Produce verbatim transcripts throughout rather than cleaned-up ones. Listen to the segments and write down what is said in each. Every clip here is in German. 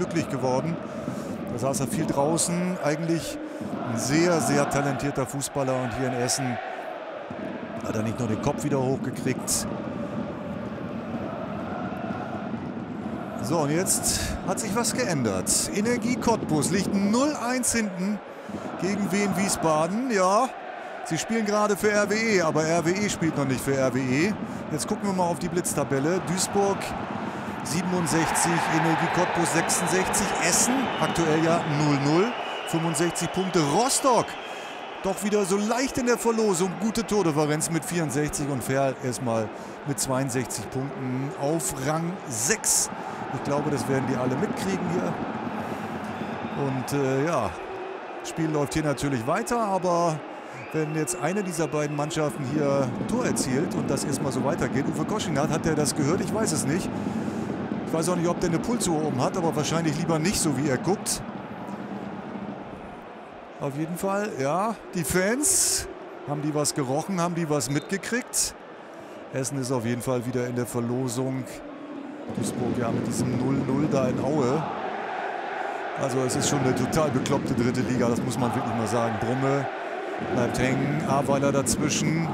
glücklich geworden. Da saß er viel draußen. Eigentlich ein sehr, sehr talentierter Fußballer. Und hier in Essen hat er nicht nur den Kopf wieder hochgekriegt. So, und jetzt hat sich was geändert. Energie Cottbus liegt null eins hinten gegen Wien Wiesbaden. Ja, sie spielen gerade für R W E, aber R W E spielt noch nicht für R W E. Jetzt gucken wir mal auf die Blitztabelle. Duisburg siebenundsechzig, Energie Cottbus sechsundsechzig, Essen aktuell ja null null, fünfundsechzig Punkte. Rostock doch wieder so leicht in der Verlosung, gute Tordifferenz mit vierundsechzig und Ferl erstmal mit zweiundsechzig Punkten auf Rang sechs. Ich glaube, das werden die alle mitkriegen hier. Und äh, ja, das Spiel läuft hier natürlich weiter, aber wenn jetzt eine dieser beiden Mannschaften hier ein Tor erzielt und das erstmal so weitergeht, Uwe Koschinat, hat der das gehört? Ich weiß es nicht. Ich weiß auch nicht, ob der eine Pulsuhr oben hat, aber wahrscheinlich lieber nicht, so wie er guckt. Auf jeden Fall, ja, die Fans, haben die was gerochen, haben die was mitgekriegt. Essen ist auf jeden Fall wieder in der Verlosung. Duisburg ja mit diesem null null da in Aue. Also es ist schon eine total bekloppte dritte Liga, das muss man wirklich mal sagen. Brumme bleibt hängen, Aweiler dazwischen.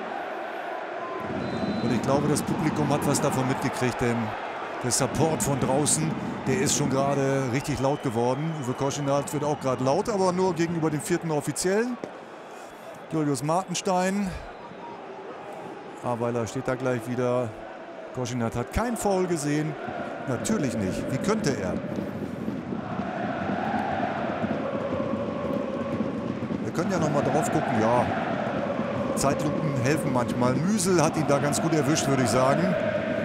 Und ich glaube, das Publikum hat was davon mitgekriegt, denn der Support von draußen, der ist schon gerade richtig laut geworden. Uwe Koschinat wird auch gerade laut, aber nur gegenüber dem vierten Offiziellen. Julius Martenstein. Aweiler steht da gleich wieder. Koschinat hat kein Foul gesehen. Natürlich nicht. Wie könnte er? Wir können ja noch mal drauf gucken. Ja, Zeitlupen helfen manchmal. Müsel hat ihn da ganz gut erwischt, würde ich sagen.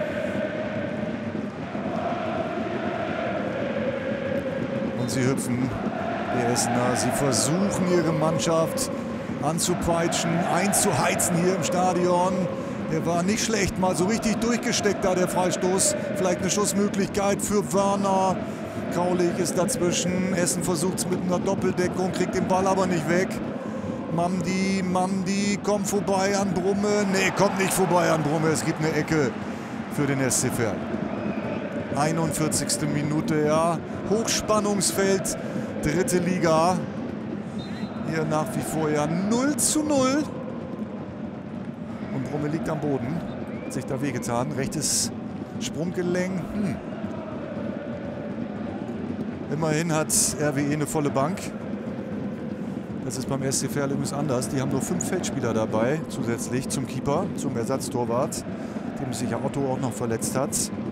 Und sie hüpfen, die Essener. Sie versuchen, ihre Mannschaft anzupeitschen, einzuheizen hier im Stadion. Der war nicht schlecht, mal so richtig durchgesteckt da, der Freistoß. Vielleicht eine Schussmöglichkeit für Werner. Kraulich ist dazwischen. Essen versucht es mit einer Doppeldeckung, kriegt den Ball aber nicht weg. Mamdi, Mamdi kommt vorbei an Brumme. Nee, kommt nicht vorbei an Brumme. Es gibt eine Ecke für den S C Verl. einundvierzigste Minute, ja. Hochspannungsfeld, dritte Liga. Hier nach wie vor ja null zu null. Und Brumme liegt am Boden. Hat sich da wehgetan. Rechtes Sprunggelenk. Hm. Immerhin hat R W E eine volle Bank. Das ist beim S C Verl übrigens anders. Die haben nur fünf Feldspieler dabei, zusätzlich zum Keeper, zum Ersatztorwart, dem sich ja Otto auch noch verletzt hat.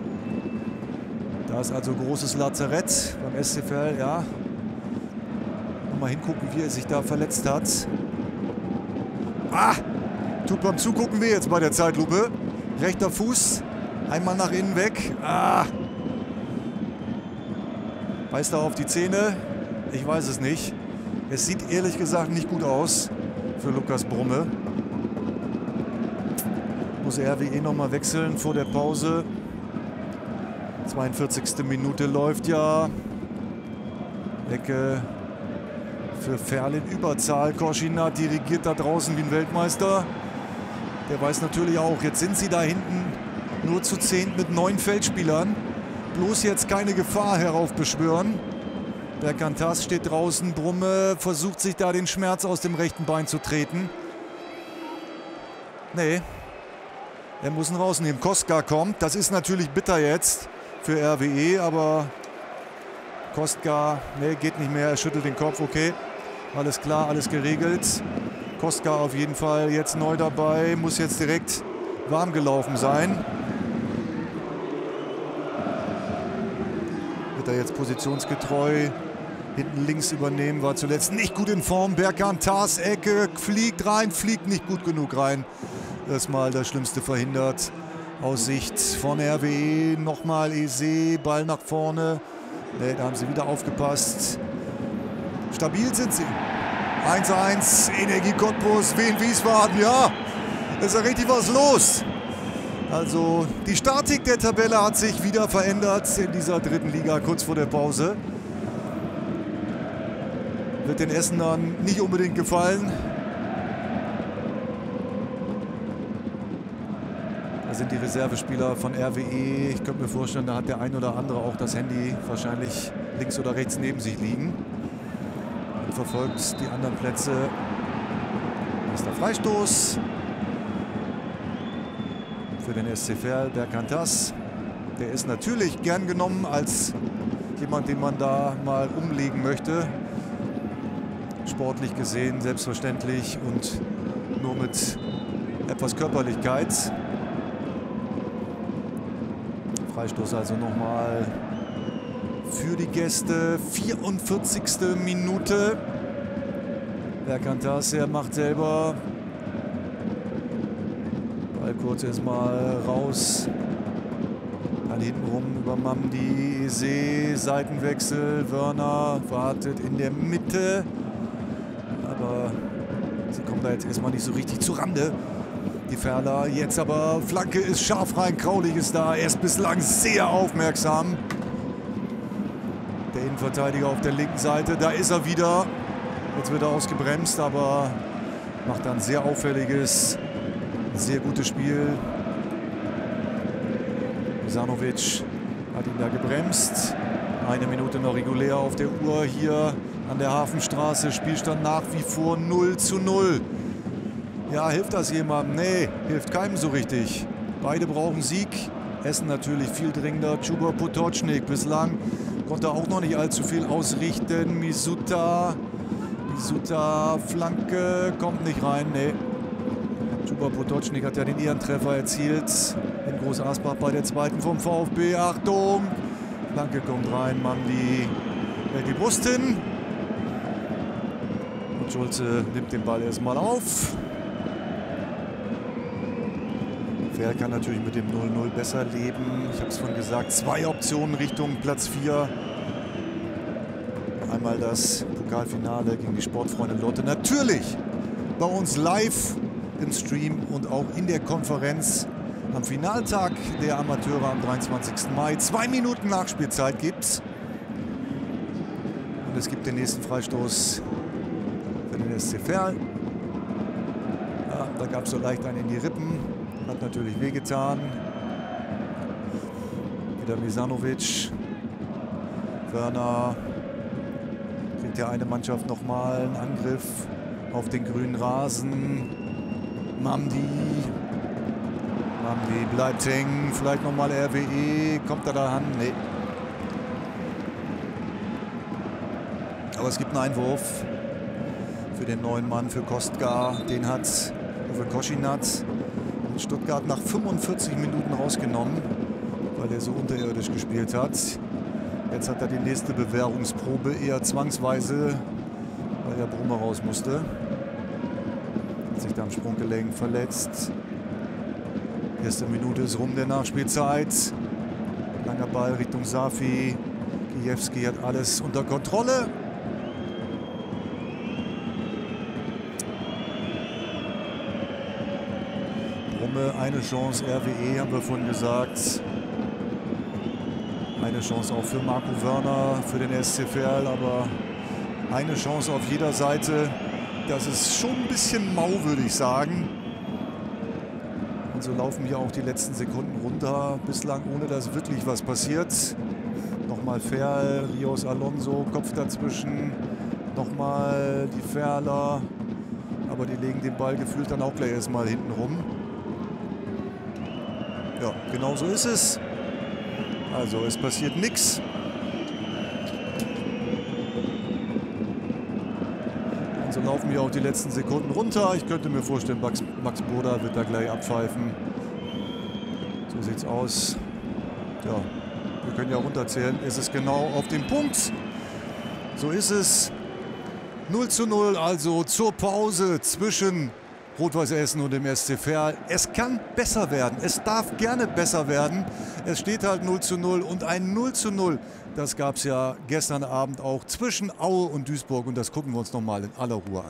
Da ist also großes Lazarett beim S C Verl, ja. Mal hingucken, wie er sich da verletzt hat. Ah! Tut beim Zugucken weh jetzt bei der Zeitlupe. Rechter Fuß, einmal nach innen weg. Ah! Beißt er auf die Zähne? Ich weiß es nicht. Es sieht ehrlich gesagt nicht gut aus für Lukas Brumme. Muss R W E noch mal wechseln vor der Pause. zweiundvierzigste Minute läuft ja. Ecke für Verl in Überzahl. Koschinat dirigiert da draußen wie ein Weltmeister. Der weiß natürlich auch, jetzt sind sie da hinten nur zu zehnt mit neun Feldspielern. Bloß jetzt keine Gefahr heraufbeschwören. Berkantas steht draußen. Brumme versucht sich da den Schmerz aus dem rechten Bein zu treten. Nee. Er muss ihn rausnehmen. Kostka kommt. Das ist natürlich bitter jetzt für R W E, aber Kostka, nee, geht nicht mehr. Er schüttelt den Kopf. Okay, alles klar, alles geregelt. Kostka auf jeden Fall jetzt neu dabei. Muss jetzt direkt warm gelaufen sein. Wird er jetzt positionsgetreu hinten links übernehmen, war zuletzt nicht gut in Form. Berkantas Ecke, fliegt rein, fliegt nicht gut genug rein. Erstmal das Schlimmste verhindert. Aus Sicht von R W E nochmal Eze, Ball nach vorne. Ne, da haben sie wieder aufgepasst. Stabil sind sie. eins eins, Energie Cottbus, Wien Wiesbaden, ja, ist ja richtig was los. Also die Statik der Tabelle hat sich wieder verändert in dieser dritten Liga kurz vor der Pause. Wird den Essenern nicht unbedingt gefallen. sind die Reservespieler von R W E. Ich könnte mir vorstellen, da hat der ein oder andere auch das Handy wahrscheinlich links oder rechts neben sich liegen. Und verfolgt die anderen Plätze. Nächster Freistoß für den S C Verl, Berkantas. Der ist natürlich gern genommen als jemand, den man da mal umlegen möchte. Sportlich gesehen, selbstverständlich und nur mit etwas Körperlichkeit. Freistoß also nochmal für die Gäste. vierundvierzigste Minute. Berkantas, er macht selber. Ball kurz erstmal raus. Dann hintenrum über Mamdi, See, Seitenwechsel. Wörner wartet in der Mitte. Aber sie kommen da jetzt erstmal nicht so richtig zu Rande. Die Verler jetzt aber, Flanke ist scharf rein, Kraulich ist da. Er ist bislang sehr aufmerksam. Der Innenverteidiger auf der linken Seite, da ist er wieder. Jetzt wird er ausgebremst, aber macht dann sehr auffälliges, sehr gutes Spiel. Misanovic hat ihn da gebremst. Eine Minute noch regulär auf der Uhr hier an der Hafenstraße. Spielstand nach wie vor null zu null. Ja, hilft das jemandem? Nee, hilft keinem so richtig. Beide brauchen Sieg. Essen natürlich viel dringender. Chuba Potočnik bislang konnte auch noch nicht allzu viel ausrichten. Misuta, Misuta, Flanke, kommt nicht rein. Nee. Chuba Potočnik hat ja den Ehrentreffer erzielt. In Groß Asbach bei der zweiten vom VfB. Achtung! Flanke kommt rein. Mamdi hält die Brust hin. Und Schulze nimmt den Ball erstmal auf. Verl kann natürlich mit dem null null besser leben. Ich habe es vorhin gesagt, zwei Optionen Richtung Platz vier. Einmal das Pokalfinale gegen die Sportfreunde Lotte. Natürlich bei uns live im Stream und auch in der Konferenz am Finaltag der Amateure am dreiundzwanzigsten Mai. Zwei Minuten Nachspielzeit gibt's. Und es gibt den nächsten Freistoß für den S C Verl. Ja, da gab es so leicht einen in die Rippen. Hat natürlich wehgetan. Wieder Misanovic. Wörner. Kriegt ja eine Mannschaft nochmal einen Angriff auf den grünen Rasen. Mamdi. Mamdi bleibt hängen. Vielleicht nochmal R W E. Kommt er da an? Nee. Aber es gibt einen Einwurf für den neuen Mann, für Kostka. Den hat für Koschinat Stuttgart nach fünfundvierzig Minuten rausgenommen, weil er so unterirdisch gespielt hat. Jetzt hat er die nächste Bewährungsprobe, eher zwangsweise, weil der Brummer raus musste. Hat sich da am Sprunggelenk verletzt. Erste Minute ist rum der Nachspielzeit. Langer Ball Richtung Safi. Kijewski hat alles unter Kontrolle. Eine Chance, R W E haben wir vorhin gesagt. Eine Chance auch für Marco Wörner, für den S C Verl, aber eine Chance auf jeder Seite. Das ist schon ein bisschen mau, würde ich sagen. Und so laufen hier auch die letzten Sekunden runter. Bislang ohne dass wirklich was passiert. Nochmal Verl, Rios Alonso, Kopf dazwischen. Nochmal die Verler. Aber die legen den Ball gefühlt dann auch gleich erstmal hinten rum. Ja, genau so ist es. Also es passiert nichts. Und so laufen wir auch die letzten Sekunden runter. Ich könnte mir vorstellen, Max, Max Boda wird da gleich abpfeifen. So sieht's aus. Ja, wir können ja runterzählen. Es ist genau auf den Punkt. So ist es. null zu null, also zur Pause zwischen Rot-Weiß Essen und dem S C Verl. Es kann besser werden. Es darf gerne besser werden. Es steht halt null zu null und ein null zu null. Das gab es ja gestern Abend auch zwischen Aue und Duisburg. Und das gucken wir uns nochmal in aller Ruhe an.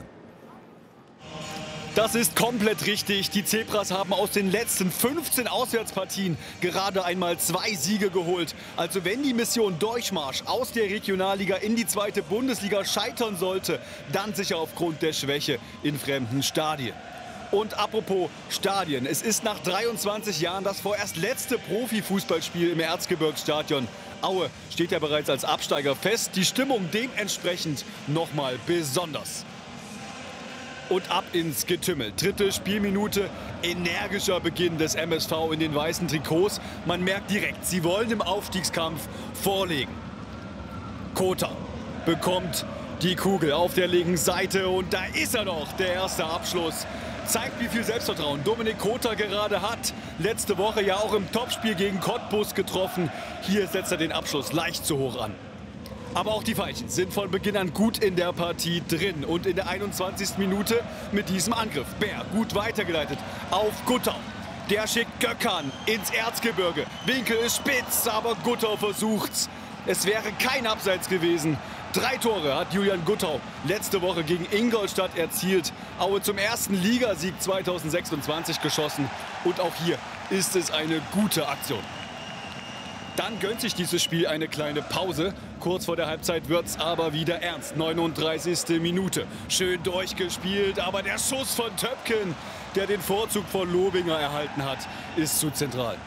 Das ist komplett richtig. Die Zebras haben aus den letzten fünfzehn Auswärtspartien gerade einmal zwei Siege geholt. Also wenn die Mission Durchmarsch aus der Regionalliga in die zweite Bundesliga scheitern sollte, dann sicher aufgrund der Schwäche in fremden Stadien. Und apropos Stadien, es ist nach dreiundzwanzig Jahren das vorerst letzte Profifußballspiel im Erzgebirgsstadion. Aue steht ja bereits als Absteiger fest, die Stimmung dementsprechend nochmal besonders. Und ab ins Getümmel. Dritte Spielminute, energischer Beginn des M S V in den weißen Trikots. Man merkt direkt, sie wollen im Aufstiegskampf vorlegen. Kota bekommt die Kugel auf der linken Seite und da ist er doch, der erste Abschluss. Zeigt, wie viel Selbstvertrauen Dominik Kota gerade hat. Letzte Woche ja auch im Topspiel gegen Cottbus getroffen. Hier setzt er den Abschluss leicht zu hoch an. Aber auch die Veilchen sind von Beginn an gut in der Partie drin. Und in der einundzwanzigsten Minute mit diesem Angriff. Bär gut weitergeleitet auf Guttau. Der schickt Gökhan ins Erzgebirge. Winkel ist spitz, aber Guttau versucht's. Es wäre kein Abseits gewesen. Drei Tore hat Julian Guttau letzte Woche gegen Ingolstadt erzielt. Aue zum ersten Ligasieg zweitausendsechsundzwanzig geschossen. Und auch hier ist es eine gute Aktion. Dann gönnt sich dieses Spiel eine kleine Pause. Kurz vor der Halbzeit wird's aber wieder ernst. neununddreißigste Minute. Schön durchgespielt, aber der Schuss von Töpken, der den Vorzug von Lobinger erhalten hat, ist zu zentral.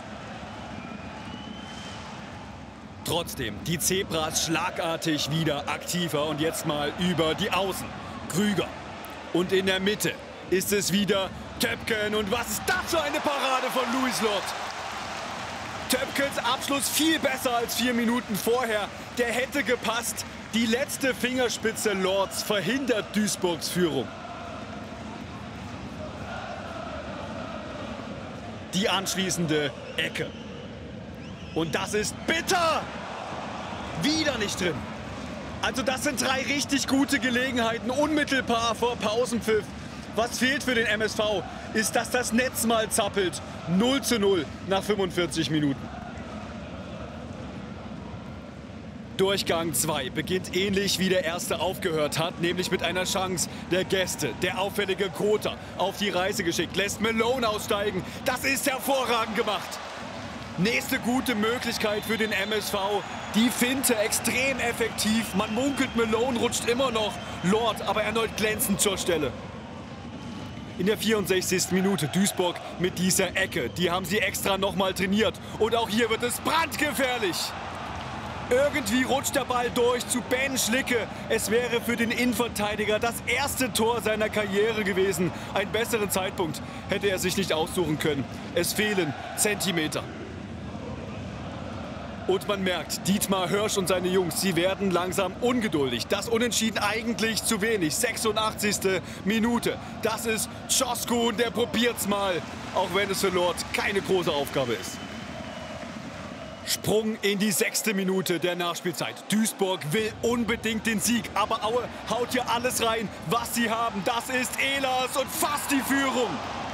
Trotzdem, die Zebras schlagartig wieder aktiver und jetzt mal über die Außen. Krüger. Und in der Mitte ist es wieder Töpken. Und was ist das für eine Parade von Louis Lord? Töpkens Abschluss viel besser als vier Minuten vorher. Der hätte gepasst. Die letzte Fingerspitze Lords verhindert Duisburgs Führung. Die anschließende Ecke. Und das ist bitter! Wieder nicht drin. Also das sind drei richtig gute Gelegenheiten, unmittelbar vor Pausenpfiff. Was fehlt für den M S V, ist, dass das Netz mal zappelt. null zu null nach fünfundvierzig Minuten. Durchgang zwei beginnt ähnlich wie der erste aufgehört hat, nämlich mit einer Chance der Gäste. Der auffällige Kota auf die Reise geschickt, lässt Malone aussteigen. Das ist hervorragend gemacht. Nächste gute Möglichkeit für den M S V. Die Finte extrem effektiv. Man munkelt, Malone rutscht immer noch. Lord aber erneut glänzend zur Stelle. In der vierundsechzigsten Minute Duisburg mit dieser Ecke. Die haben sie extra nochmal trainiert. Und auch hier wird es brandgefährlich. Irgendwie rutscht der Ball durch zu Ben Schlicke. Es wäre für den Innenverteidiger das erste Tor seiner Karriere gewesen. Einen besseren Zeitpunkt hätte er sich nicht aussuchen können. Es fehlen Zentimeter. Und man merkt, Dietmar Hirsch und seine Jungs, sie werden langsam ungeduldig. Das Unentschieden eigentlich zu wenig. sechsundachtzigste Minute. Das ist Coscu und der probiert's mal. Auch wenn es für Lord keine große Aufgabe ist. Sprung in die sechste Minute der Nachspielzeit. Duisburg will unbedingt den Sieg, aber Aue haut hier alles rein, was sie haben. Das ist Ehlers und fast die Führung.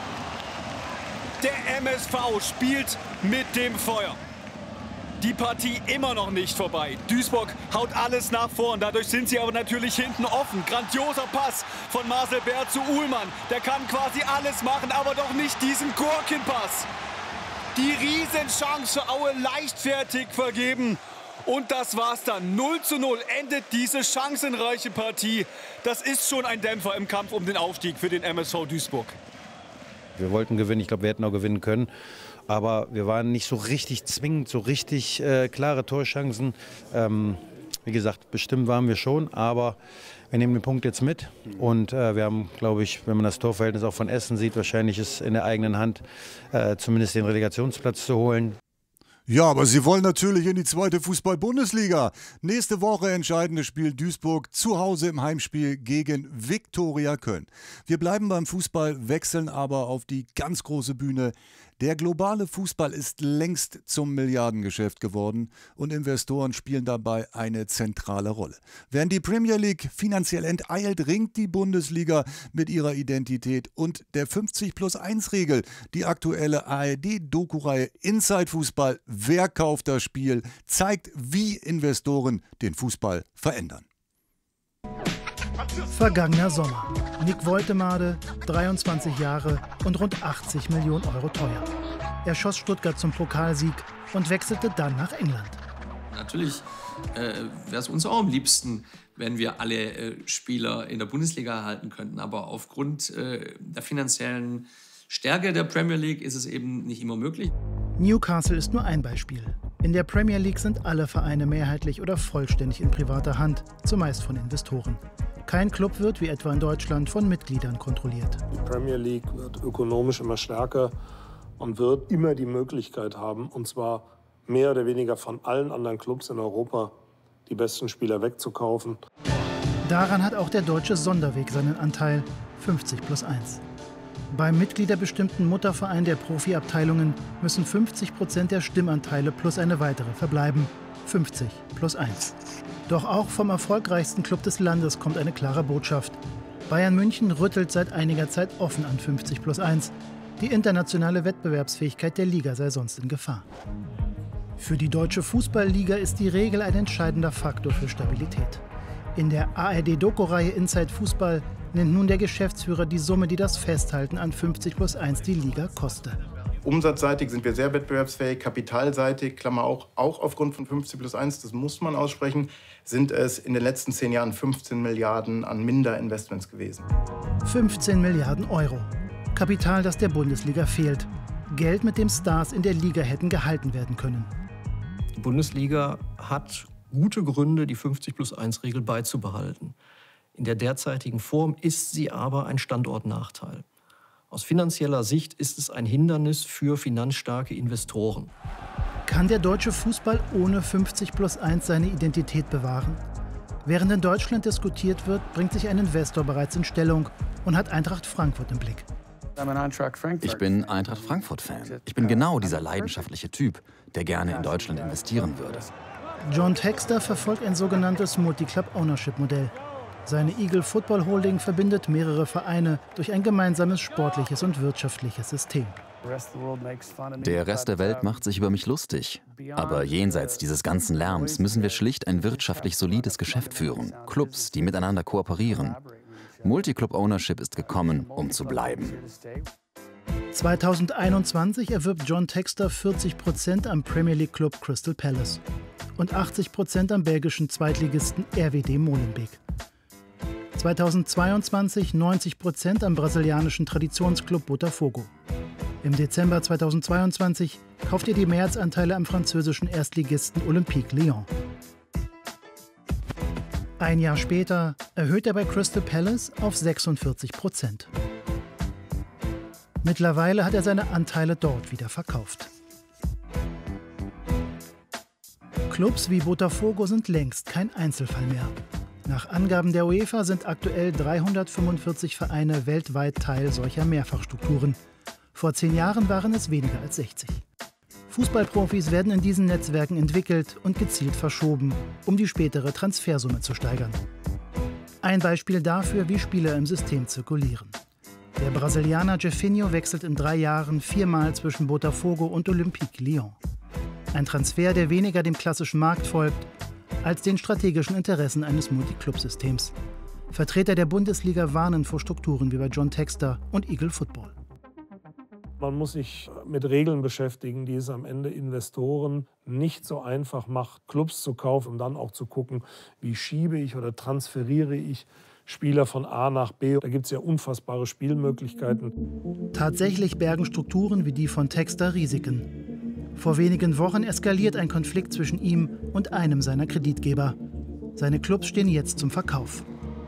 Der M S V spielt mit dem Feuer. Die Partie immer noch nicht vorbei. Duisburg haut alles nach vorn. Dadurch sind sie aber natürlich hinten offen. Grandioser Pass von Marcel Bär zu Uhlmann. Der kann quasi alles machen, aber doch nicht diesen Gurkenpass. Die Riesenchance für Aue leichtfertig vergeben. Und das war's dann. null zu null endet diese chancenreiche Partie. Das ist schon ein Dämpfer im Kampf um den Aufstieg für den M S V Duisburg. Wir wollten gewinnen. Ich glaube, wir hätten auch gewinnen können. Aber wir waren nicht so richtig zwingend, so richtig äh, klare Torchancen. Ähm, wie gesagt, bestimmt waren wir schon, aber wir nehmen den Punkt jetzt mit. Und äh, wir haben, glaube ich, wenn man das Torverhältnis auch von Essen sieht, wahrscheinlich ist in der eigenen Hand, äh, zumindest den Relegationsplatz zu holen. Ja, aber sie wollen natürlich in die zweite Fußball-Bundesliga. Nächste Woche entscheidendes Spiel Duisburg zu Hause im Heimspiel gegen Viktoria Köln. Wir bleiben beim Fußball, wechseln aber auf die ganz große Bühne. Der globale Fußball ist längst zum Milliardengeschäft geworden und Investoren spielen dabei eine zentrale Rolle. Während die Premier League finanziell enteilt, ringt die Bundesliga mit ihrer Identität und der fünfzig plus eins Regel. Die aktuelle A R D-Doku-Reihe Inside Fußball, wer kauft das Spiel, zeigt, wie Investoren den Fußball verändern. Vergangener Sommer. Nick Woltemade, dreiundzwanzig Jahre und rund achtzig Millionen Euro teuer. Er schoss Stuttgart zum Pokalsieg und wechselte dann nach England. Natürlich äh, wäre es uns auch am liebsten, wenn wir alle äh, Spieler in der Bundesliga erhalten könnten. Aber aufgrund äh, der finanziellen Stärke der Premier League ist es eben nicht immer möglich. Newcastle ist nur ein Beispiel. In der Premier League sind alle Vereine mehrheitlich oder vollständig in privater Hand, zumeist von Investoren. Kein Club wird, wie etwa in Deutschland, von Mitgliedern kontrolliert. Die Premier League wird ökonomisch immer stärker und wird immer die Möglichkeit haben, und zwar mehr oder weniger von allen anderen Clubs in Europa, die besten Spieler wegzukaufen. Daran hat auch der deutsche Sonderweg seinen Anteil, fünfzig plus eins. Beim mitgliederbestimmten Mutterverein der Profiabteilungen müssen fünfzig Prozent der Stimmanteile plus eine weitere verbleiben, fünfzig plus eins. Doch auch vom erfolgreichsten Club des Landes kommt eine klare Botschaft. Bayern München rüttelt seit einiger Zeit offen an fünfzig plus eins. Die internationale Wettbewerbsfähigkeit der Liga sei sonst in Gefahr. Für die Deutsche Fußballliga ist die Regel ein entscheidender Faktor für Stabilität. In der A R D-Doku-Reihe Inside Fußball nennt nun der Geschäftsführer die Summe, die das Festhalten an fünfzig plus eins die Liga koste. Umsatzseitig sind wir sehr wettbewerbsfähig, kapitalseitig, Klammer auch, auch aufgrund von fünfzig plus eins, das muss man aussprechen, sind es in den letzten zehn Jahren fünfzehn Milliarden an Minderinvestments gewesen. fünfzehn Milliarden Euro. Kapital, das der Bundesliga fehlt. Geld, mit dem Stars in der Liga hätten gehalten werden können. Die Bundesliga hat gute Gründe, die fünfzig plus eins Regel beizubehalten. In der derzeitigen Form ist sie aber ein Standortnachteil. Aus finanzieller Sicht ist es ein Hindernis für finanzstarke Investoren. Kann der deutsche Fußball ohne fünfzig plus eins seine Identität bewahren? Während in Deutschland diskutiert wird, bringt sich ein Investor bereits in Stellung und hat Eintracht Frankfurt im Blick. Ich bin Eintracht Frankfurt-Fan. Ich bin genau dieser leidenschaftliche Typ, der gerne in Deutschland investieren würde. John Textor verfolgt ein sogenanntes Multi-Club-Ownership-Modell. Seine Eagle Football Holding verbindet mehrere Vereine durch ein gemeinsames sportliches und wirtschaftliches System. Der Rest der Welt macht sich über mich lustig. Aber jenseits dieses ganzen Lärms müssen wir schlicht ein wirtschaftlich solides Geschäft führen. Clubs, die miteinander kooperieren. Multi-Club-Ownership ist gekommen, um zu bleiben. zweitausendeinundzwanzig erwirbt John Textor vierzig Prozent am Premier League Club Crystal Palace und achtzig Prozent am belgischen Zweitligisten R W D Molenbeek. zweitausendzweiundzwanzig neunzig Prozent am brasilianischen Traditionsclub Botafogo. Im Dezember zweitausendzweiundzwanzig kauft er die Mehrheitsanteile am französischen Erstligisten Olympique Lyon. Ein Jahr später erhöht er bei Crystal Palace auf sechsundvierzig Prozent. Mittlerweile hat er seine Anteile dort wieder verkauft. Clubs wie Botafogo sind längst kein Einzelfall mehr. Nach Angaben der UEFA sind aktuell dreihundertfünfundvierzig Vereine weltweit Teil solcher Mehrfachstrukturen. Vor zehn Jahren waren es weniger als sechzig. Fußballprofis werden in diesen Netzwerken entwickelt und gezielt verschoben, um die spätere Transfersumme zu steigern. Ein Beispiel dafür, wie Spieler im System zirkulieren. Der Brasilianer Jefinho wechselt in drei Jahren viermal zwischen Botafogo und Olympique Lyon. Ein Transfer, der weniger dem klassischen Markt folgt, als den strategischen Interessen eines Multiclub-Systems. Vertreter der Bundesliga warnen vor Strukturen wie bei John Textor und Eagle Football. Man muss sich mit Regeln beschäftigen, die es am Ende Investoren nicht so einfach macht, Clubs zu kaufen, um dann auch zu gucken, wie schiebe ich oder transferiere ich Spieler von A nach B. Da gibt es ja unfassbare Spielmöglichkeiten. Tatsächlich bergen Strukturen wie die von Textor Risiken. Vor wenigen Wochen eskaliert ein Konflikt zwischen ihm und einem seiner Kreditgeber. Seine Clubs stehen jetzt zum Verkauf.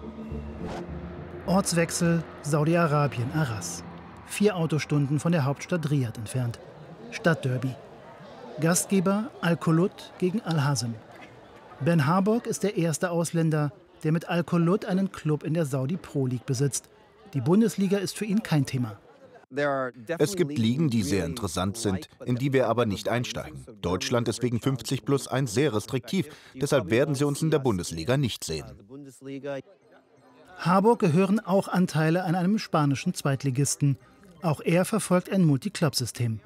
Ortswechsel Saudi-Arabien, Arras. Vier Autostunden von der Hauptstadt Riad entfernt. Stadtderby. Gastgeber Al-Kholoud gegen Al-Hazm. Ben Harburg ist der erste Ausländer, der mit Al-Kholoud einen Club in der Saudi Pro League besitzt. Die Bundesliga ist für ihn kein Thema. Es gibt Ligen, die sehr interessant sind, in die wir aber nicht einsteigen. Deutschland ist wegen fünfzig plus eins sehr restriktiv, deshalb werden Sie uns in der Bundesliga nicht sehen. Harburg gehören auch Anteile an einem spanischen Zweitligisten. Auch er verfolgt ein Multi-Club-System.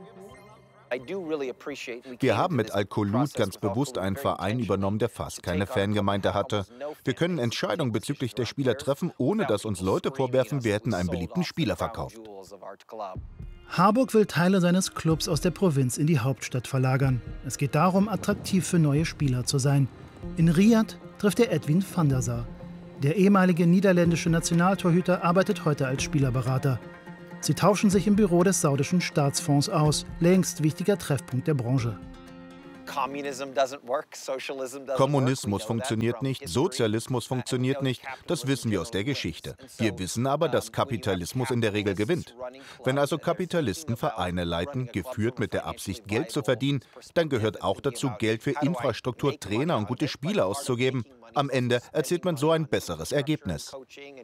Wir haben mit Al-Kholoud ganz bewusst einen Verein übernommen, der fast keine Fangemeinde hatte. Wir können Entscheidungen bezüglich der Spieler treffen, ohne dass uns Leute vorwerfen, wir hätten einen beliebten Spieler verkauft. Harburg will Teile seines Clubs aus der Provinz in die Hauptstadt verlagern. Es geht darum, attraktiv für neue Spieler zu sein. In Riyadh trifft er Edwin van der Sar. Der ehemalige niederländische Nationaltorhüter arbeitet heute als Spielerberater. Sie tauschen sich im Büro des saudischen Staatsfonds aus, längst wichtiger Treffpunkt der Branche. Kommunismus funktioniert nicht, Sozialismus funktioniert nicht, das wissen wir aus der Geschichte. Wir wissen aber, dass Kapitalismus in der Regel gewinnt. Wenn also Kapitalisten Vereine leiten, geführt mit der Absicht, Geld zu verdienen, dann gehört auch dazu, Geld für Infrastruktur, Trainer und gute Spieler auszugeben. Am Ende erzielt man so ein besseres Ergebnis.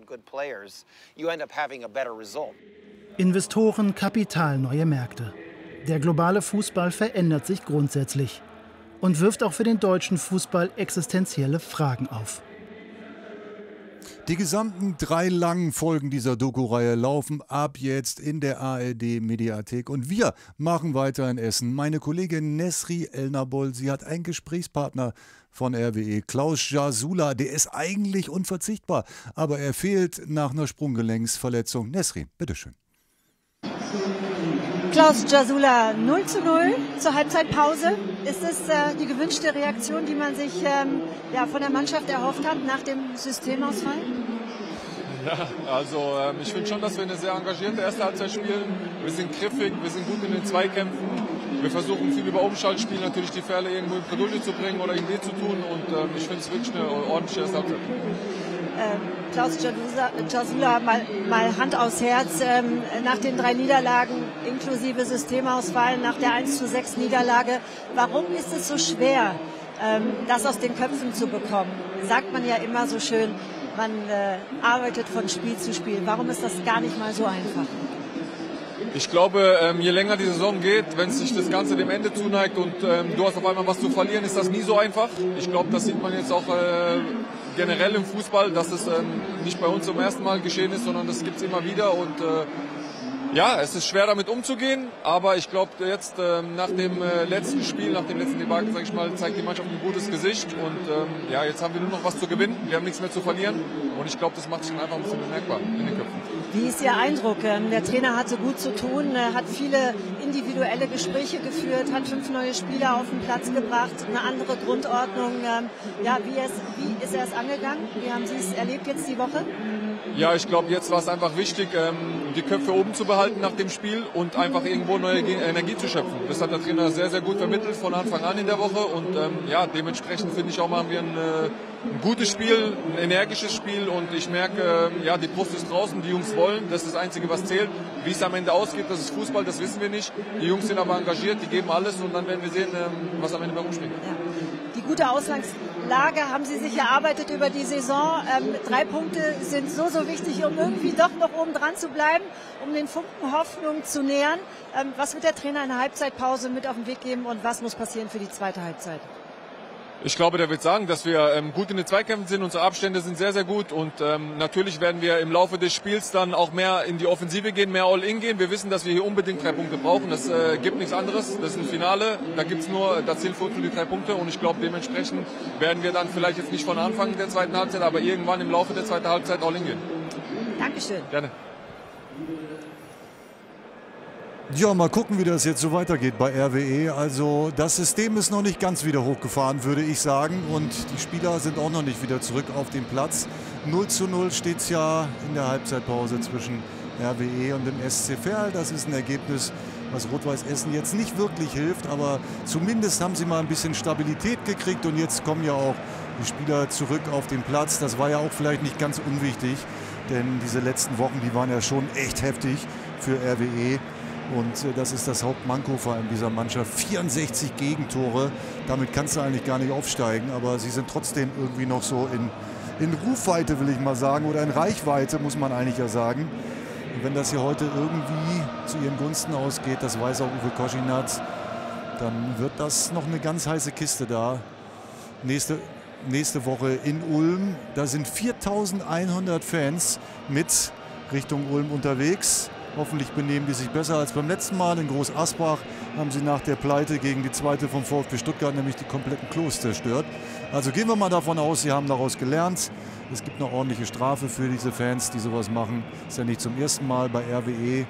Investoren, Kapital, neue Märkte. Der globale Fußball verändert sich grundsätzlich und wirft auch für den deutschen Fußball existenzielle Fragen auf. Die gesamten drei langen Folgen dieser Doku-Reihe laufen ab jetzt in der A R D-Mediathek. Und wir machen weiter in Essen. Meine Kollegin Nesri Elnabol, sie hat einen Gesprächspartner von R W E, Klaus Jasula. Der ist eigentlich unverzichtbar, aber er fehlt nach einer Sprunggelenksverletzung. Nesri, bitteschön. Klaus Jasula, null zu null zur Halbzeitpause. Ist es äh, die gewünschte Reaktion, die man sich ähm, ja, von der Mannschaft erhofft hat nach dem Systemausfall? Ja, also ähm, ich finde schon, dass wir eine sehr engagierte erste Halbzeit spielen. Wir sind griffig, wir sind gut in den Zweikämpfen. Wir versuchen viel über Umschaltspiel natürlich die Fälle irgendwo in Bredouille zu bringen oder Idee zu tun. Und ähm, ich finde es wirklich eine ordentliche erste Halbzeit. Äh, Klaus Jasula, mal, mal Hand aufs Herz, ähm, nach den drei Niederlagen inklusive Systemausfall, nach der eins zu sechs Niederlage, warum ist es so schwer, ähm, das aus den Köpfen zu bekommen? Sagt man ja immer so schön, man äh, arbeitet von Spiel zu Spiel. Warum ist das gar nicht mal so einfach? Ich glaube, ähm, je länger die Saison geht, wenn sich das Ganze dem Ende zuneigt und ähm, du hast auf einmal was zu verlieren, ist das nie so einfach. Ich glaube, das sieht man jetzt auch äh, generell im Fußball, dass es ähm, nicht bei uns zum ersten Mal geschehen ist, sondern das gibt es immer wieder. Und äh, ja, es ist schwer damit umzugehen, aber ich glaube jetzt ähm, nach dem äh, letzten Spiel, nach dem letzten Debakel, sag ich mal, zeigt die Mannschaft ein gutes Gesicht. Und ähm, ja, jetzt haben wir nur noch was zu gewinnen, wir haben nichts mehr zu verlieren. Und ich glaube, das macht sich dann einfach ein bisschen bemerkbar in den Köpfen. Wie ist Ihr Eindruck? Der Trainer hatte gut zu tun, hat viele individuelle Gespräche geführt, hat fünf neue Spieler auf den Platz gebracht, eine andere Grundordnung. Ja, wie, ist, wie ist er es angegangen? Wie haben Sie es erlebt jetzt die Woche? Ja, ich glaube, jetzt war es einfach wichtig, die Köpfe oben zu behalten nach dem Spiel und einfach irgendwo neue Energie zu schöpfen. Das hat der Trainer sehr, sehr gut vermittelt von Anfang an in der Woche. Und ja, dementsprechend finde ich auch, machen wir ein, ein gutes Spiel, ein energisches Spiel. Und ich merke, ja, die Brust ist draußen, die Jungs wollen. Das ist das Einzige, was zählt. Wie es am Ende ausgeht, das ist Fußball, das wissen wir nicht. Die Jungs sind aber engagiert, die geben alles und dann werden wir sehen, was am Ende bei rumspringt. Ja. Die gute Ausgangslage haben Sie sich erarbeitet über die Saison. Ähm, drei Punkte sind so, so wichtig, um irgendwie doch noch oben dran zu bleiben, um den Funken Hoffnung zu nähern. Ähm, was wird der Trainer in der Halbzeitpause mit auf den Weg geben und was muss passieren für die zweite Halbzeit? Ich glaube, der wird sagen, dass wir ähm, gut in den Zweikämpfen sind. Unsere Abstände sind sehr, sehr gut. Und ähm, natürlich werden wir im Laufe des Spiels dann auch mehr in die Offensive gehen, mehr All-In gehen. Wir wissen, dass wir hier unbedingt drei Punkte brauchen. Das äh, gibt nichts anderes. Das ist ein Finale. Da gibt es nur, da zählt für uns nur die drei Punkte. Und ich glaube, dementsprechend werden wir dann vielleicht jetzt nicht von Anfang der zweiten Halbzeit, aber irgendwann im Laufe der zweiten Halbzeit All-In gehen. Dankeschön. Gerne. Ja, mal gucken, wie das jetzt so weitergeht bei R W E. Also das System ist noch nicht ganz wieder hochgefahren, würde ich sagen. Und die Spieler sind auch noch nicht wieder zurück auf den Platz. null zu null steht es ja in der Halbzeitpause zwischen R W E und dem S C Verl. Das ist ein Ergebnis, was Rot-Weiß Essen jetzt nicht wirklich hilft. Aber zumindest haben sie mal ein bisschen Stabilität gekriegt. Und jetzt kommen ja auch die Spieler zurück auf den Platz. Das war ja auch vielleicht nicht ganz unwichtig. Denn diese letzten Wochen, die waren ja schon echt heftig für R W E. Und das ist das Hauptmanko vor allem dieser Mannschaft. vierundsechzig Gegentore, damit kannst du eigentlich gar nicht aufsteigen. Aber sie sind trotzdem irgendwie noch so in, in Rufweite, will ich mal sagen. Oder in Reichweite, muss man eigentlich ja sagen. Und wenn das hier heute irgendwie zu ihren Gunsten ausgeht, das weiß auch Uwe Koschinat, dann wird das noch eine ganz heiße Kiste da. Nächste, nächste Woche in Ulm. Da sind viertausendeinhundert Fans mit Richtung Ulm unterwegs. Hoffentlich benehmen die sich besser als beim letzten Mal. In Groß Asbach haben sie nach der Pleite gegen die zweite vom VfB Stuttgart nämlich die kompletten Klos zerstört. Also gehen wir mal davon aus, sie haben daraus gelernt. Es gibt eine ordentliche Strafe für diese Fans, die sowas machen. Ist ja nicht zum ersten Mal bei R W E.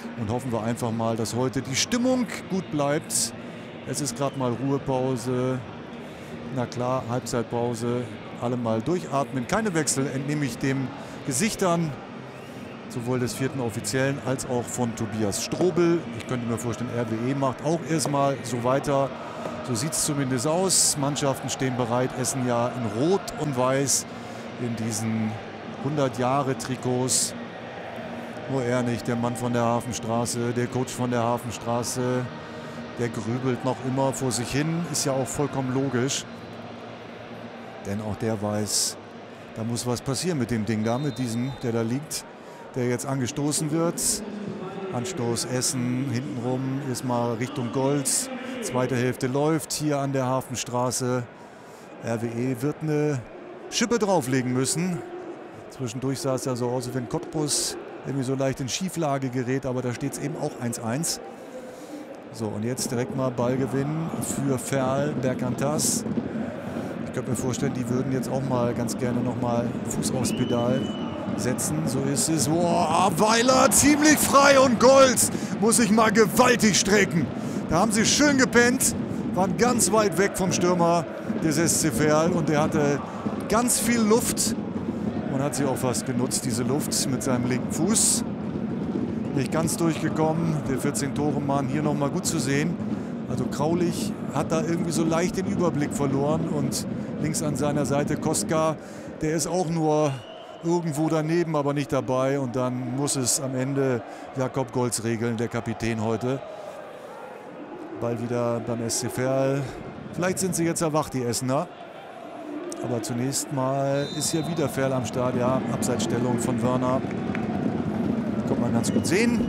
Und hoffen wir einfach mal, dass heute die Stimmung gut bleibt. Es ist gerade mal Ruhepause. Na klar, Halbzeitpause. Alle mal durchatmen. Keine Wechsel, entnehme ich dem Gesichtern sowohl des vierten Offiziellen als auch von Tobias Strobel. Ich könnte mir vorstellen, R W E macht auch erstmal so weiter. So sieht es zumindest aus. Mannschaften stehen bereit, Essen ja in Rot und Weiß in diesen hundert-Jahre-Trikots. Nur er nicht, der Mann von der Hafenstraße, der Coach von der Hafenstraße, der grübelt noch immer vor sich hin. Ist ja auch vollkommen logisch. Denn auch der weiß, da muss was passieren mit dem Ding da, mit diesem, der da liegt, der jetzt angestoßen wird. Anstoß Essen, hintenrum ist mal Richtung Golz. Zweite Hälfte läuft hier an der Hafenstraße. R W E wird eine Schippe drauflegen müssen. Zwischendurch sah es ja so aus, als wenn Cottbus irgendwie so leicht in Schieflage gerät, aber da steht es eben auch eins eins. So, und jetzt direkt mal Ballgewinn für Ferl, Bergantas. Ich könnte mir vorstellen, die würden jetzt auch mal ganz gerne noch mal Fuß aufs Pedal setzen. So ist es. Boah, Weiler ziemlich frei und Golz muss sich mal gewaltig strecken. Da haben sie schön gepennt, waren ganz weit weg vom Stürmer des S C Verl und der hatte ganz viel Luft und hat sie auch fast genutzt, diese Luft mit seinem linken Fuß. Nicht ganz durchgekommen, der vierzehn-Tore-Mann hier noch mal gut zu sehen. Also Kraulich hat da irgendwie so leicht den Überblick verloren und links an seiner Seite Koska, der ist auch nur irgendwo daneben, aber nicht dabei und dann muss es am Ende Jakob Golz regeln, der Kapitän heute. Ball wieder beim S C Verl. Vielleicht sind sie jetzt erwacht, die Essener. Aber zunächst mal ist hier wieder Verl am Start. Ja, Abseitsstellung von Wörner. Kann man ganz gut sehen.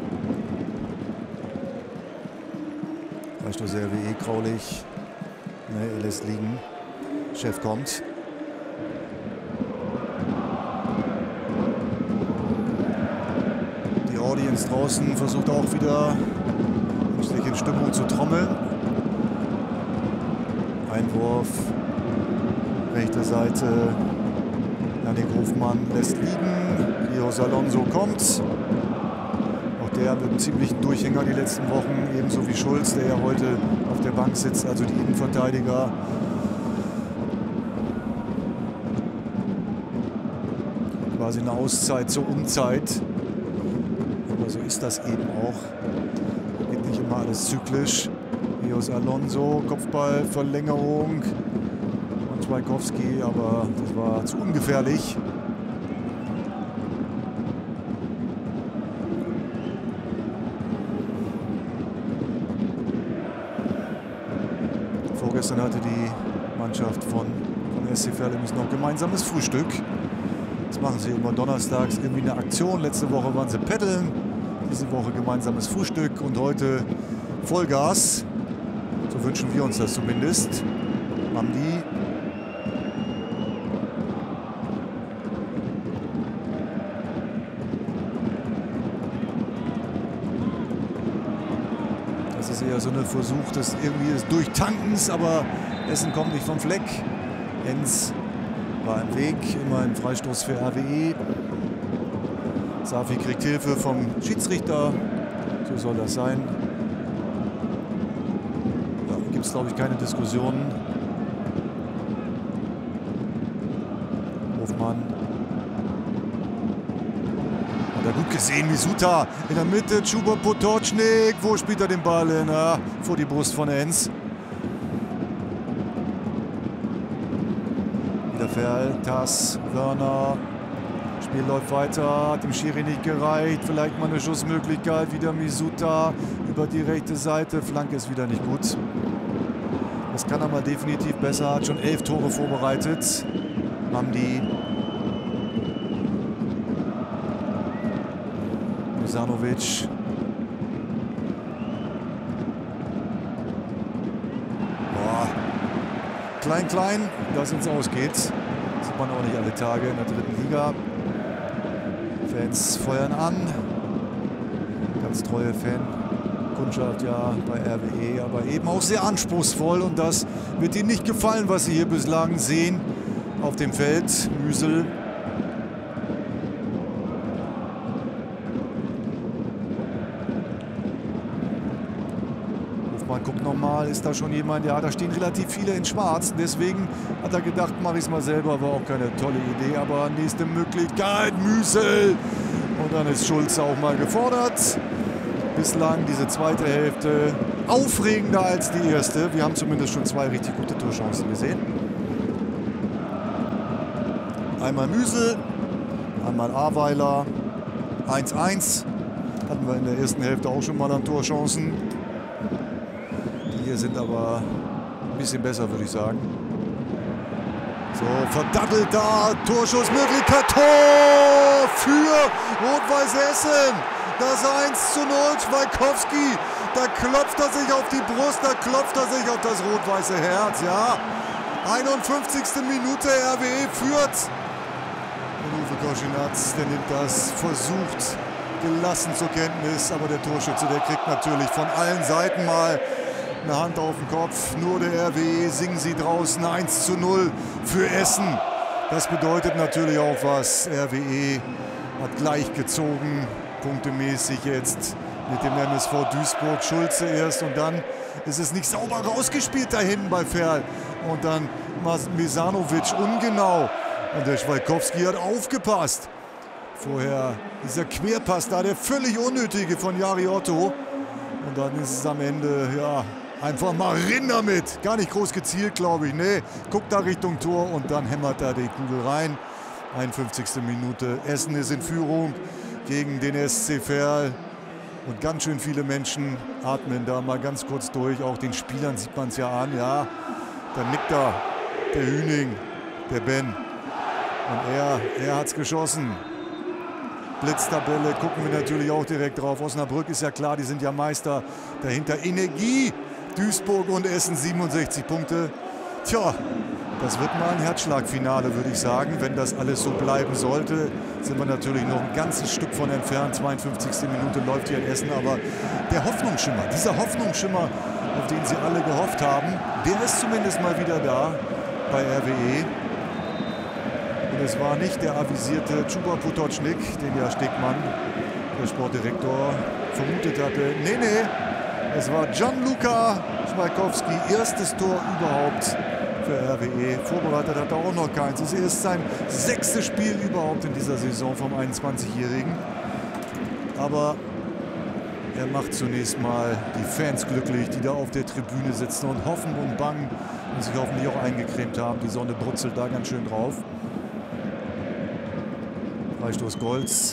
Freistoß R W E, Kraulich. Ne, er lässt liegen. Chef kommt. Die Audience draußen versucht auch wieder sich in Stimmung zu trommeln. Einwurf. Rechte Seite. Janik Hofmann lässt liegen. Rios Alonso kommt. Auch der mit einem ziemlichen Durchhänger die letzten Wochen. Ebenso wie Schulz, der ja heute auf der Bank sitzt. Also die Innenverteidiger. Quasi eine Auszeit zur Unzeit. Aber so ist das eben auch. Geht nicht immer alles zyklisch. Rios Alonso, Kopfball, Verlängerung. Und Schweikowski, aber das war zu ungefährlich. Vorgestern hatte die Mannschaft von, von S C Verl übrigens noch gemeinsames Frühstück. Das machen sie immer donnerstags, irgendwie eine Aktion. Letzte Woche waren sie paddeln. Diese Woche gemeinsames Frühstück und heute Vollgas. So wünschen wir uns das zumindest. Mamdi. Das ist eher so ein Versuch des irgendwie des Durchtankens, aber Essen kommt nicht vom Fleck. Enz war im Weg, immer ein Freistoß für R W E. Safi kriegt Hilfe vom Schiedsrichter. So soll das sein. Da gibt es, glaube ich, keine Diskussionen. Hofmann. Hat er gut gesehen, Misuta in der Mitte. Chuba Potocznik. Wo spielt er den Ball hin? Ja, vor die Brust von Enz. Wieder Verl, Tass, Wörner. Spiel läuft weiter, hat dem Schiri nicht gereicht. Vielleicht mal eine Schussmöglichkeit. Wieder Misuta über die rechte Seite. Flanke ist wieder nicht gut. Das kann er mal definitiv besser. Hat schon elf Tore vorbereitet. Mamdi. Misanovic. Boah. Klein, klein, dass es ausgeht. Sieht man auch nicht alle Tage in der dritten Liga. Fans feuern an. Ganz treue Fankundschaft ja bei R W E, aber eben auch sehr anspruchsvoll. Und das wird ihnen nicht gefallen, was sie hier bislang sehen auf dem Feld. Müsel. guckt nochmal, ist da schon jemand? Ja, da stehen relativ viele in Schwarz. Deswegen hat er gedacht, mache ich es mal selber. War auch keine tolle Idee. Aber nächste Möglichkeit, Müsel. Und dann ist Schulze auch mal gefordert. Bislang diese zweite Hälfte aufregender als die erste. Wir haben zumindest schon zwei richtig gute Torchancen gesehen. Einmal Müsel, einmal Aweiler. eins eins. Hatten wir in der ersten Hälfte auch schon mal an Torchancen. Die hier sind aber ein bisschen besser, würde ich sagen. So, verdattelt da, Torschussmöglichkeit, Tor für Rot-Weiß Essen. Das eins zu null, Schweikowski, da klopft er sich auf die Brust, da klopft er sich auf das rot-weiße Herz, ja. einundfünfzigste Minute, R W E führt. Und Uwe Koschinatz, der nimmt das, versucht gelassen zur Kenntnis, aber der Torschütze, der kriegt natürlich von allen Seiten mal eine Hand auf den Kopf. Nur der R W E, singen sie draußen, eins zu null für Essen. Das bedeutet natürlich auch was. R W E hat gleich gezogen, punktemäßig jetzt mit dem M S V Duisburg. Schulze erst und dann ist es nicht sauber rausgespielt da hinten bei Ferl. Und dann Mesanovic ungenau. Und der Schweikowski hat aufgepasst. Vorher dieser Querpass da, der völlig unnötige von Jari Otto. Und dann ist es am Ende, ja, einfach mal rein damit. Gar nicht groß gezielt, glaube ich. Nee, guckt da Richtung Tor und dann hämmert er die Kugel rein. einundfünfzigste Minute. Essen ist in Führung gegen den S C Verl. Und ganz schön viele Menschen atmen da mal ganz kurz durch. Auch den Spielern sieht man es ja an. Ja, dann nickt da der Hüning, der Ben. Und er, er hat es geschossen. Blitztabelle gucken wir natürlich auch direkt drauf. Osnabrück ist ja klar, die sind ja Meister. Dahinter Energie, Duisburg und Essen siebenundsechzig Punkte. Tja, das wird mal ein Herzschlagfinale, würde ich sagen. Wenn das alles so bleiben sollte, sind wir natürlich noch ein ganzes Stück von entfernt. zweiundfünfzigste Minute läuft hier in Essen. Aber der Hoffnungsschimmer, dieser Hoffnungsschimmer, auf den sie alle gehofft haben, der ist zumindest mal wieder da bei R W E. Und es war nicht der avisierte Chuba Potočnik, den ja Stegmann, der Sportdirektor, vermutet hatte. Nee, nee, es war Gianluca Schweikowski, erstes Tor überhaupt für R W E. Vorbereitet hat er auch noch keins. Es ist sein sechstes Spiel überhaupt in dieser Saison vom einundzwanzigjährigen. Aber er macht zunächst mal die Fans glücklich, die da auf der Tribüne sitzen und hoffen und bangen und sich hoffentlich auch eingecremt haben. Die Sonne brutzelt da ganz schön drauf. Freistoß Golz.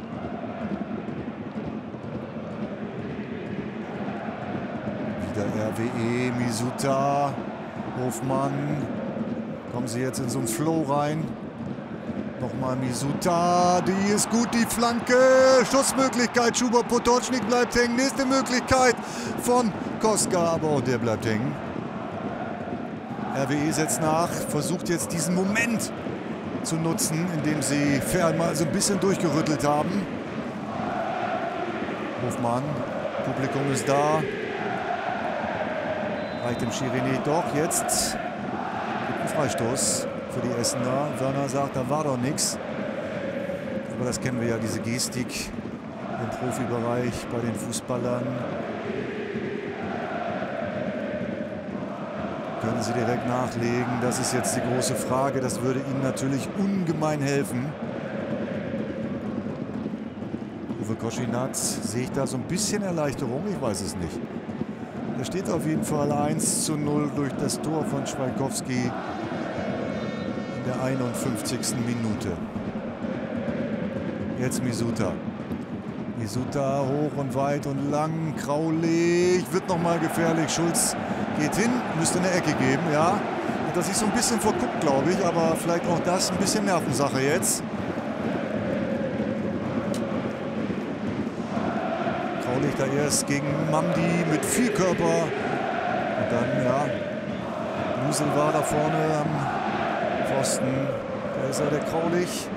Wieder R W E, Misuta, Hofmann. Kommen sie jetzt in so einen Flow rein. Nochmal Misuta, die ist gut, die Flanke. Schussmöglichkeit, Chuba Potočnik bleibt hängen. Nächste Möglichkeit von Koska, aber auch der bleibt hängen. R W E setzt nach, versucht jetzt diesen Moment zu nutzen, indem sie Ferl mal so ein bisschen durchgerüttelt haben. Hofmann, Publikum ist da. Reicht dem Schiri nicht, doch jetzt gibt ein Freistoß für die Essener. Werner sagt, da war doch nichts. Aber das kennen wir ja, diese Gestik im Profibereich bei den Fußballern. Können sie direkt nachlegen? Das ist jetzt die große Frage. Das würde ihnen natürlich ungemein helfen. Uwe Koschinatz, sehe ich da so ein bisschen Erleichterung? Ich weiß es nicht. Da steht auf jeden Fall eins zu null durch das Tor von Schweikowski in der einundfünfzigsten Minute. Jetzt Misuta. Misuta hoch und weit und lang, graulich, wird nochmal gefährlich. Schulz geht hin, müsste eine Ecke geben, ja. Hat er sich so ein bisschen verguckt, glaube ich, aber vielleicht auch das ein bisschen Nervensache jetzt. Graulich da erst gegen Mamdi mit viel Körper. Und dann, ja, Musel war da vorne am Pfosten. Da ist er, der Graulich.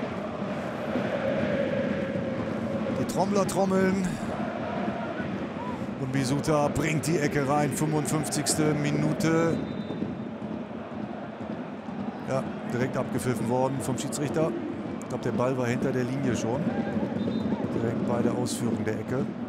Die Trommler trommeln. Und Misuta bringt die Ecke rein, fünfundfünfzigste Minute. Ja, direkt abgepfiffen worden vom Schiedsrichter. Ich glaube, der Ball war hinter der Linie schon. Direkt bei der Ausführung der Ecke.